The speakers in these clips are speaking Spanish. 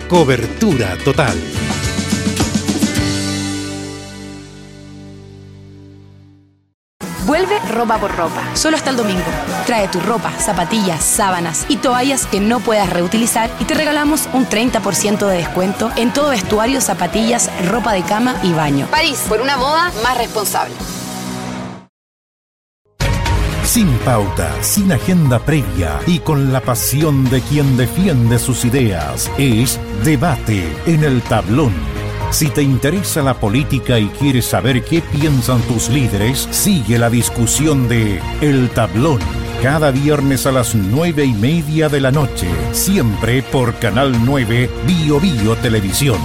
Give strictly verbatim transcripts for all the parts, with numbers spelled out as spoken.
Cobertura total. Vuelve Ropa por Ropa, solo hasta el domingo. Trae tu ropa, zapatillas, sábanas y toallas que no puedas reutilizar y te regalamos un treinta por ciento de descuento en todo vestuario, zapatillas, ropa de cama y baño. París, por una moda más responsable. Sin pauta, sin agenda previa y con la pasión de quien defiende sus ideas, es Debate en el Tablón. Si te interesa la política y quieres saber qué piensan tus líderes, sigue la discusión de El Tablón, cada viernes a las nueve y media de la noche, siempre por Canal nueve Bio Bio Televisión.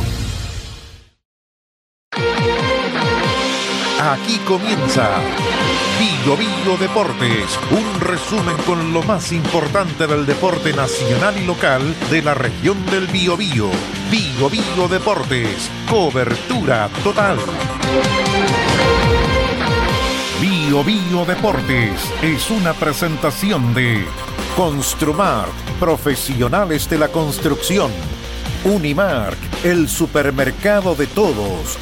Aquí comienza Bio Bio Deportes, un resumen con lo más importante del deporte nacional y local de la región del Biobío. Bio Bio Deportes, cobertura total. Bio Bio Deportes es una presentación de Construmark, profesionales de la construcción. Unimark, el supermercado de todos.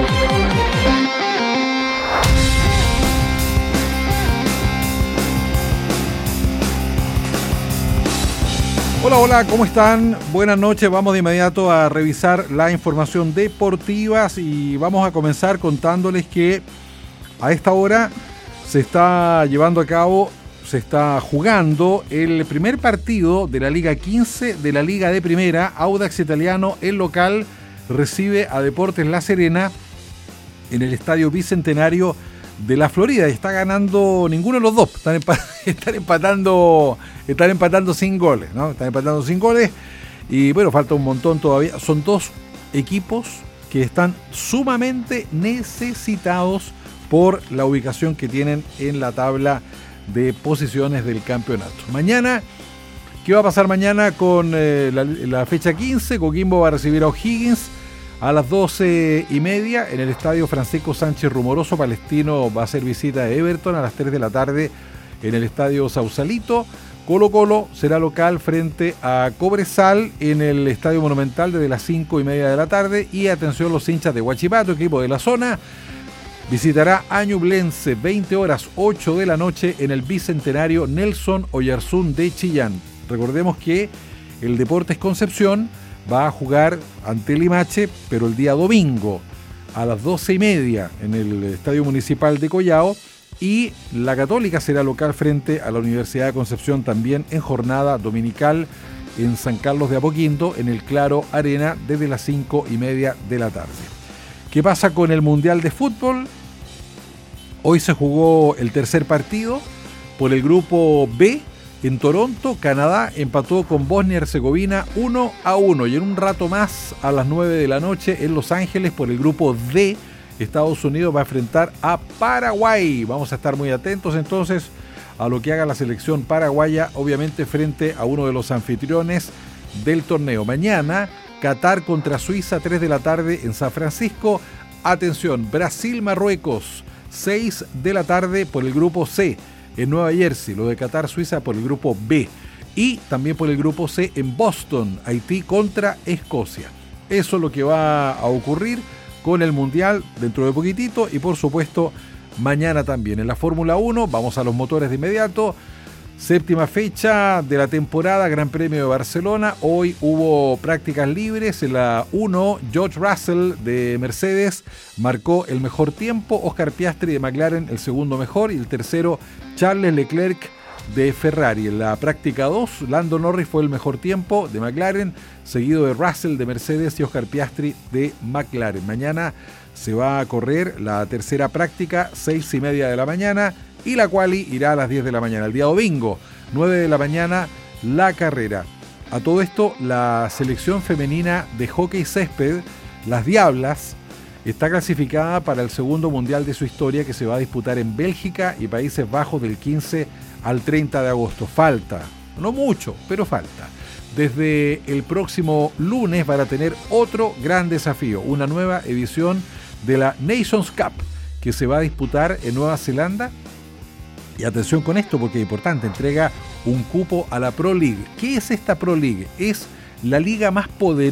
Hola, hola, ¿cómo están? Buenas noches, vamos de inmediato a revisar la información deportiva y vamos a comenzar contándoles que a esta hora se está llevando a cabo, se está jugando el primer partido de la Liga quince de la Liga de Primera. Audax Italiano, el local, recibe a Deportes La Serena en el Estadio Bicentenario de la Florida y está ganando ninguno de los dos, están, empat- están empatando están empatando sin goles, ¿no? Están empatando sin goles y bueno, falta un montón todavía. Son dos equipos que están sumamente necesitados por la ubicación que tienen en la tabla de posiciones del campeonato. Mañana, ¿qué va a pasar mañana con eh, la, la fecha quince? Coquimbo va a recibir a O'Higgins a las doce y media en el estadio Francisco Sánchez Rumoroso. Palestino va a hacer visita a Everton a las tres de la tarde en el estadio Sausalito. Colo Colo será local frente a Cobresal en el estadio Monumental desde las cinco y media de la tarde. Y atención, los hinchas de Huachipato, equipo de la zona, visitará a Ñublense veinte horas ocho de la noche en el Bicentenario Nelson Oyarzún de Chillán. Recordemos que el Deportes Concepción va a jugar ante Limache, pero el día domingo a las doce y media en el Estadio Municipal de Collao, y la Católica será local frente a la Universidad de Concepción también en jornada dominical en San Carlos de Apoquindo, en el Claro Arena, desde las cinco y media de la tarde. ¿Qué pasa con el Mundial de Fútbol? Hoy se jugó el tercer partido por el grupo B. En Toronto, Canadá empató con Bosnia y Herzegovina uno a uno. Y en un rato más, a las nueve de la noche, en Los Ángeles, por el grupo D, Estados Unidos va a enfrentar a Paraguay. Vamos a estar muy atentos entonces a lo que haga la selección paraguaya, obviamente frente a uno de los anfitriones del torneo. Mañana, Qatar contra Suiza, tres de la tarde en San Francisco. Atención, Brasil-Marruecos, seis de la tarde por el grupo C. En Nueva Jersey, lo de Qatar-Suiza por el grupo B. Y también por el grupo C en Boston, Haití contra Escocia. Eso es lo que va a ocurrir con el Mundial dentro de poquitito. Y por supuesto, mañana también. En la Fórmula uno, vamos a los motores de inmediato. Séptima fecha de la temporada, Gran Premio de Barcelona. Hoy hubo prácticas libres. En la uno, George Russell de Mercedes marcó el mejor tiempo. Oscar Piastri de McLaren el segundo mejor. Y el tercero, Charles Leclerc de Ferrari. En la práctica dos, Lando Norris fue el mejor tiempo de McLaren, seguido de Russell de Mercedes y Oscar Piastri de McLaren. Mañana se va a correr la tercera práctica, seis y media de la mañana. Y la quali irá a las diez de la mañana. El día domingo, nueve de la mañana, la carrera. A todo esto, la selección femenina de hockey césped, las Diablas, está clasificada para el segundo mundial de su historia, que se va a disputar en Bélgica y Países Bajos del quince al treinta de agosto. Falta, no mucho, pero falta. Desde el próximo lunes van a tener otro gran desafío, una nueva edición de la Nations Cup, que se va a disputar en Nueva Zelanda. Y atención con esto porque es importante, entrega un cupo a la Pro League. ¿Qué es esta Pro League? Es la liga más poderosa